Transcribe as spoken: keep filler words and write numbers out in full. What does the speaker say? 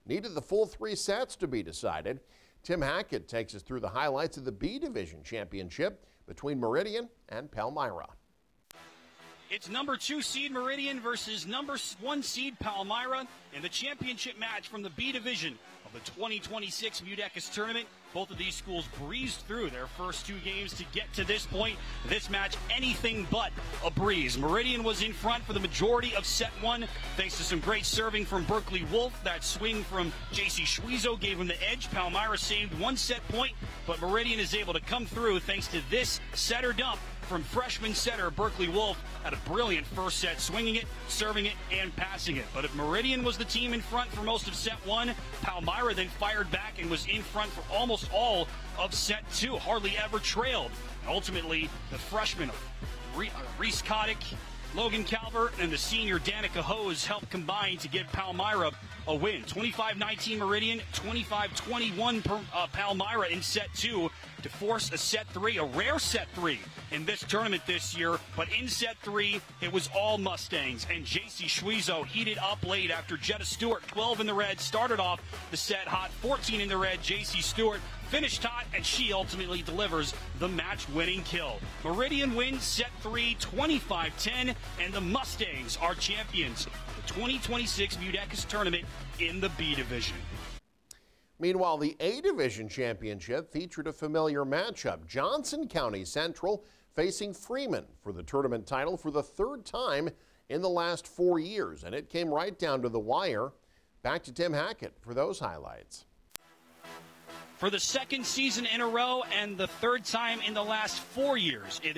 needed the full three sets to be decided. Tim Hackett takes us through the highlights of the B Division Championship between Meridian and Palmyra. It's number two seed Meridian versus number one seed Palmyra in the championship match from the B Division of the twenty twenty-six Mudecas Tournament. Both of these schools breezed through their first two games to get to this point. This match, anything but a breeze. Meridian was in front for the majority of set one, thanks to some great serving from Berkeley Wolf. That swing from J C Schwiezo gave him the edge. Palmyra saved one set point, but Meridian is able to come through thanks to this setter dump from freshman setter Berkeley Wolf. Had a brilliant first set, swinging it, serving it, and passing it. But if Meridian was the team in front for most of set one, Palmyra then fired back and was in front for almost all of set two, hardly ever trailed. And ultimately, the freshmen Reese Kotick, Logan Calvert, and the senior Danica Hose helped combine to give Palmyra a win. twenty-five nineteen Meridian, twenty-five twenty-one uh, Palmyra in set two to force a set three, a rare set three in this tournament this year. But in set three, it was all Mustangs, and J C Schwiezo heated up late after Jetta Stewart, twelve in the red, started off the set hot, fourteen in the red. J C Stewart finished hot, and she ultimately delivers the match-winning kill. Meridian wins set three, twenty-five ten, and the Mustangs are champions of the twenty twenty-six Mudecas Tournament in the B Division. Meanwhile, the A Division Championship featured a familiar matchup. Johnson County Central facing Freeman for the tournament title for the third time in the last four years, and it came right down to the wire. Back to Tim Hackett for those highlights. For the second season in a row and the third time in the last four years, it